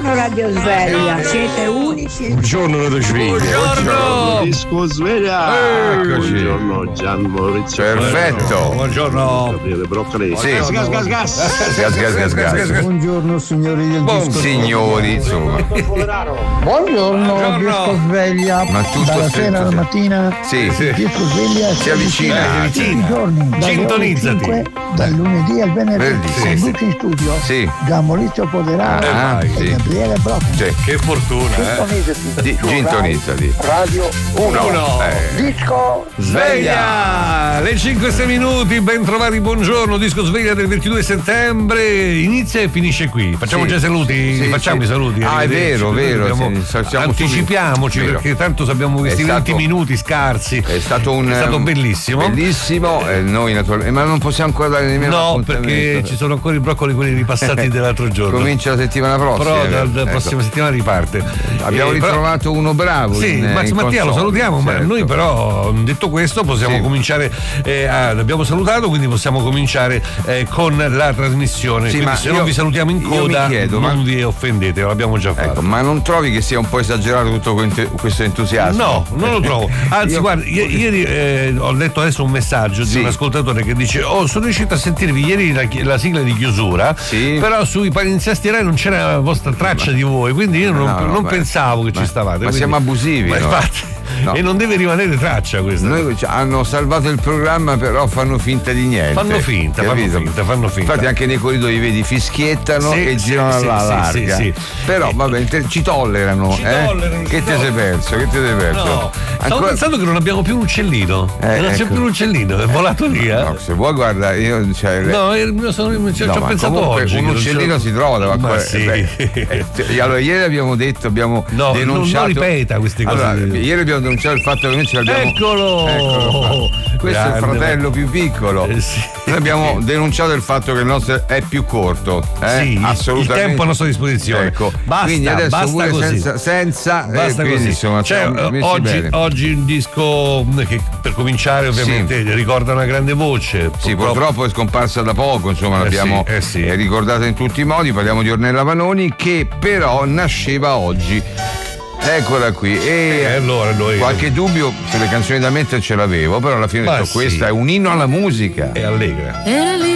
Buongiorno Radio Sveglia, siete unici. Buongiorno Radio Sveglia. Buongiorno Disco Sveglia. Eccoci. Buongiorno Gian Maurizio. Perfetto. Buongiorno. Gabriele Broccoli. Sì. Gas. Buongiorno signori del Buon disco. signori, insomma. Buongiorno, disco sveglia. Ma tutto dalla stretto, sera alla sì. mattina. Sì, sì. Disco sveglia Si avvicina. tutti i giorni. dalle ore Sintonizzati. 5, dal lunedì al venerdì. Venerdì, sì, Conduce in studio. Sì. Gian Maurizio Poderaro Ah, e sì. Gabriele Broccoli. Sì. Che fortuna, Sintonizzati. Gintonizzati. Radio 1. Uno. Disco Sveglia! Le 5-6 minuti, ben trovati, buongiorno. Disco Sveglia del 22 settembre. Inizia e finisce qui. Facciamo Sì. già i saluti. Sì, Facciamo sì. i saluti. Ah, è vero, vero. Dobbiamo- Siamo anticipiamoci subito. perché tanto abbiamo questi È 20 stato- minuti scarsi. È stato bellissimo. Bellissimo. Noi naturalmente. Ma non possiamo ancora dare nemmeno No, l'appuntamento. perché ci sono ancora i broccoli quelli ripassati dell'altro giorno. Comincia la settimana prossima. Però dalla Ecco. prossima settimana riparte. Abbiamo Però- ritrovato uno bravo. Sì, in Max Mattia lo console, salutiamo, ma certo. noi però detto questo possiamo Sì. cominciare, l'abbiamo salutato, quindi possiamo cominciare con la trasmissione. Sì, Quindi ma se io- non vi salutiamo in io coda mi chiedo, non ma- vi offendete, l'abbiamo già fatto. Ecco, ma non trovi che sia un po' esagerato tutto questo entusiasmo? No, non lo trovo. Anzi, guarda, ieri ho letto adesso un messaggio di Sì. un ascoltatore che dice: oh, sono riuscito a sentirvi ieri la sigla di chiusura, Sì. però sui palinsesti Rai non c'era la vostra traccia di voi, quindi io non ma- pensavo che ci stavate. ma quindi- siamo abusivi, Ma no? infatti, No. e non deve rimanere traccia questa. Hanno salvato il programma, però fanno finta di niente. Fanno finta. Infatti anche nei corridoi vedi fischiettano Sì, e sì, girano sì, alla sì, larga. sì. Però vabbè, ci tollerano. Ci tollerano, Che ti sei perso? No, stavo pensando che non abbiamo più un uccellino. Non c'è ecco. più un uccellino, è volato via. No, se vuoi guarda, io No, ci ho ma pensato comunque oggi. un che non uccellino c'ho- si trova. Ma sì. Allora, ieri abbiamo No, denunciato. non ripeta queste cose. Allora, ieri abbiamo denunciato il fatto che noi ce l'abbiamo. Eccolo! Eccolo qua. Questo è il Grande. fratello più piccolo. Sì. Noi abbiamo denunciato il fatto che il nostro è più corto. Sì, assolutamente. il tempo a nostra disposizione. Ecco. Basta, quindi adesso basta pure così. senza Basta quindi, così. insomma, Cioè, siamo messi bene. oggi un disco che per cominciare ovviamente ricorda una grande voce. Sì, purtroppo è scomparsa da poco, insomma, l'abbiamo sì. ricordata in tutti i modi. Parliamo di Ornella Vanoni, che però nasceva oggi. Eccola qui. E allora noi qualche dubbio sulle canzoni da mettere ce l'avevo, però alla fine ho detto, sì. questa è un inno alla musica. è allegra. Era lì